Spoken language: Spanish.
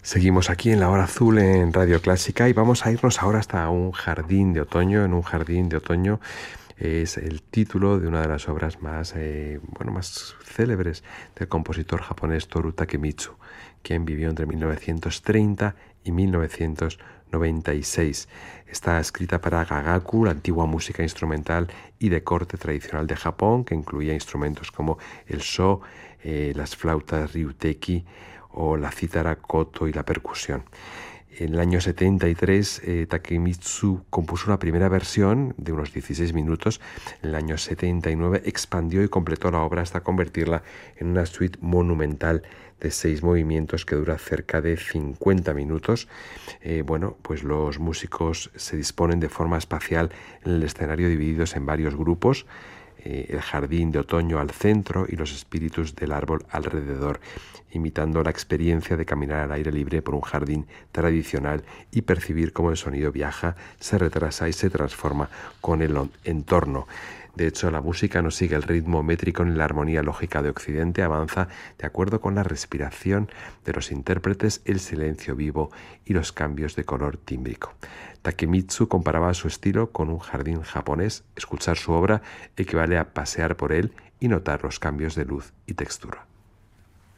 Seguimos aquí en la hora azul en Radio Clásica y vamos a irnos ahora hasta un jardín de otoño. En un jardín de otoño es el título de una de las obras más célebres del compositor japonés Toru Takemitsu, quien vivió entre 1930 y 1996. Está escrita para gagaku, la antigua música instrumental y de corte tradicional de Japón, que incluía instrumentos como el sho, las flautas ryuteki o la cítara koto y la percusión. En el año 73, Takemitsu compuso una primera versión de unos 16 minutos. En el año 79 expandió y completó la obra hasta convertirla en una suite monumental de 6 movimientos que dura cerca de 50 minutos. Pues los músicos se disponen de forma espacial en el escenario, divididos en varios grupos. El jardín de otoño al centro y los espíritus del árbol alrededor, imitando la experiencia de caminar al aire libre por un jardín tradicional y percibir cómo el sonido viaja, se retrasa y se transforma con el entorno. De hecho, la música no sigue el ritmo métrico ni la armonía lógica de Occidente, avanza de acuerdo con la respiración de los intérpretes, el silencio vivo y los cambios de color tímbrico. Takemitsu comparaba su estilo con un jardín japonés. Escuchar su obra equivale a pasear por él y notar los cambios de luz y textura.